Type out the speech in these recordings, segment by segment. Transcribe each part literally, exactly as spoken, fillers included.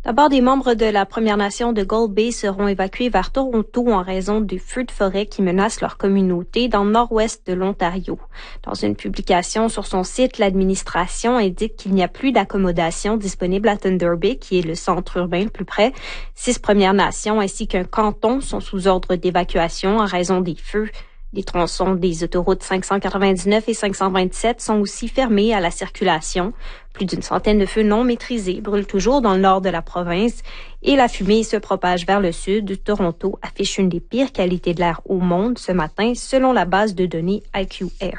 D'abord, des membres de la Première Nation de Gull Bay seront évacués vers Toronto en raison des feux de forêt qui menacent leur communauté dans le nord-ouest de l'Ontario. Dans une publication sur son site, l'administration indique qu'il n'y a plus d'accommodation disponible à Thunder Bay, qui est le centre urbain le plus près. Six Premières Nations ainsi qu'un canton sont sous ordre d'évacuation en raison des feux. Les tronçons des autoroutes cinq cent quatre-vingt-dix-neuf et cinq cent vingt-sept sont aussi fermés à la circulation. Plus d'une centaine de feux non maîtrisés brûlent toujours dans le nord de la province et la fumée se propage vers le sud. Toronto affiche une des pires qualités de l'air au monde ce matin, selon la base de données I Q Air.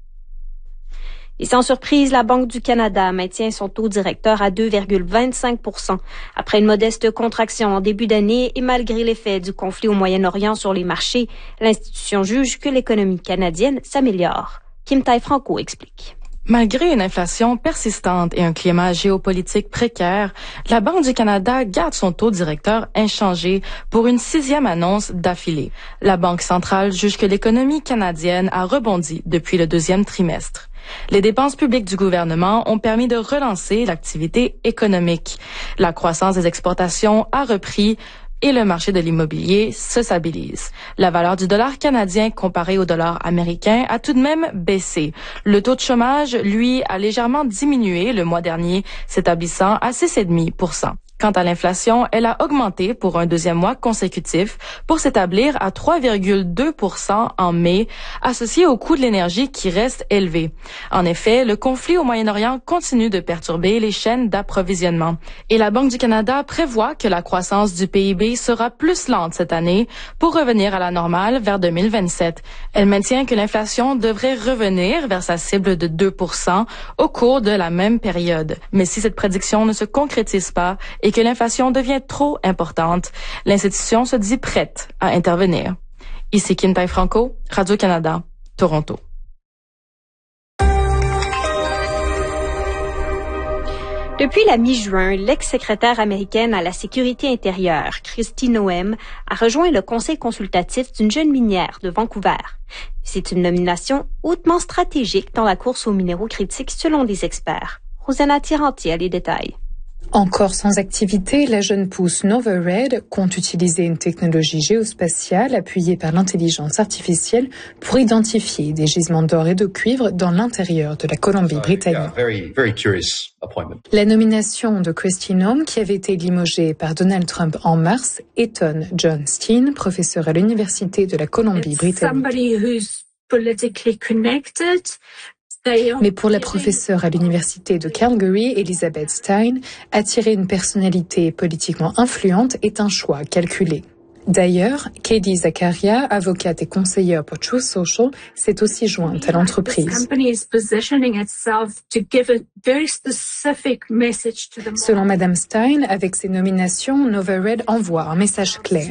Et sans surprise, la Banque du Canada maintient son taux directeur à deux virgule vingt-cinq pour cent. Après une modeste contraction en début d'année et malgré l'effet du conflit au Moyen-Orient sur les marchés, l'institution juge que l'économie canadienne s'améliore. Kim Tai-Franco explique. Malgré une inflation persistante et un climat géopolitique précaire, la Banque du Canada garde son taux directeur inchangé pour une sixième annonce d'affilée. La Banque centrale juge que l'économie canadienne a rebondi depuis le deuxième trimestre. Les dépenses publiques du gouvernement ont permis de relancer l'activité économique. La croissance des exportations a repris et le marché de l'immobilier se stabilise. La valeur du dollar canadien comparé au dollar américain a tout de même baissé. Le taux de chômage, lui, a légèrement diminué le mois dernier, s'établissant à six virgule cinq pour cent. Quant à l'inflation, elle a augmenté pour un deuxième mois consécutif pour s'établir à trois virgule deux pour cent en mai, associé au coût de l'énergie qui reste élevé. En effet, le conflit au Moyen-Orient continue de perturber les chaînes d'approvisionnement. Et la Banque du Canada prévoit que la croissance du P I B sera plus lente cette année pour revenir à la normale vers deux mille vingt-sept. Elle maintient que l'inflation devrait revenir vers sa cible de deux pour cent au cours de la même période. Mais si cette prédiction ne se concrétise pas, et que l'inflation devient trop importante, l'institution se dit prête à intervenir. Ici Kim Tai-Franco, Radio-Canada, Toronto. Depuis la mi-juin, l'ex-secrétaire américaine à la sécurité intérieure, Kristi Noem, a rejoint le conseil consultatif d'une jeune minière de Vancouver. C'est une nomination hautement stratégique dans la course aux minéraux critiques selon des experts. Rosanna Tiranti a les détails. Encore sans activité, la jeune pousse Nova Red compte utiliser une technologie géospatiale appuyée par l'intelligence artificielle pour identifier des gisements d'or et de cuivre dans l'intérieur de la Colombie-Britannique. La nomination de Kristi Noem, qui avait été limogée par Donald Trump en mars, étonne John Steen, professeur à l'Université de la Colombie-Britannique. Mais pour la professeure à l'université de Calgary, Elizabeth Stein, attirer une personnalité politiquement influente est un choix calculé. D'ailleurs, Katie Zakaria, avocate et conseillère pour Truth Social, s'est aussi jointe à l'entreprise. Selon Madame Stein, avec ses nominations, Nova Red envoie un message clair.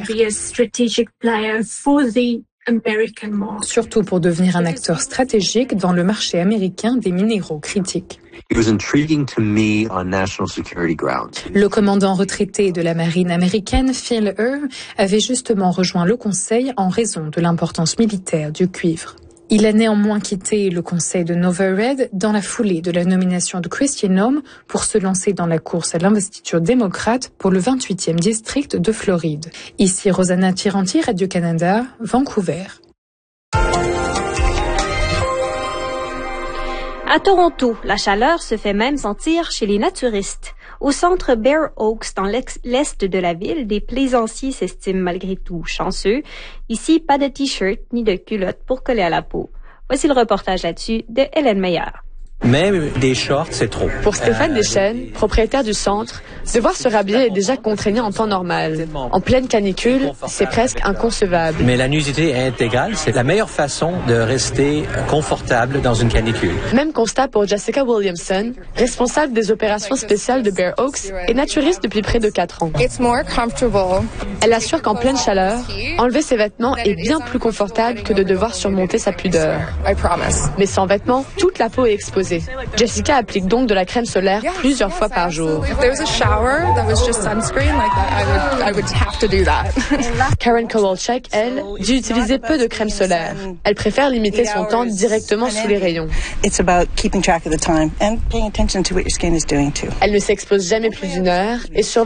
Surtout pour devenir un acteur stratégique dans le marché américain des minéraux critiques. Le commandant retraité de la marine américaine, Phil Erb, avait justement rejoint le conseil en raison de l'importance militaire du cuivre. Il a néanmoins quitté le conseil de Nova Red dans la foulée de la nomination de Kristi Noem pour se lancer dans la course à l'investiture démocrate pour le vingt-huitième district de Floride. Ici Rosanna Tiranti, Radio-Canada, Vancouver. À Toronto, la chaleur se fait même sentir chez les naturistes. Au centre Bear Oaks, dans l'est de la ville, des plaisanciers s'estiment malgré tout chanceux. Ici, pas de t-shirt ni de culotte pour coller à la peau. Voici le reportage là-dessus de Hélène Meyer. Même des shorts, c'est trop. Pour Stéphane euh, Deschênes, propriétaire du centre, devoir se rhabiller est déjà contraignant en temps normal. En pleine canicule, c'est presque inconcevable. Mais la nudité intégrale, c'est la meilleure façon de rester confortable dans une canicule. Même constat pour Jessica Williamson, responsable des opérations spéciales de Bear Oaks et naturiste depuis près de quatre ans. Elle assure qu'en pleine chaleur, enlever ses vêtements est bien plus confortable que de devoir surmonter sa pudeur. Mais sans vêtements, toute la peau est exposée. Jessica applique donc de la crème solaire plusieurs fois par jour. Karen Kowalczyk, elle, dit utiliser peu de crème solaire. Elle préfère limiter son temps directement sous les rayons. Elle ne s'expose jamais plus d'une heure et surveille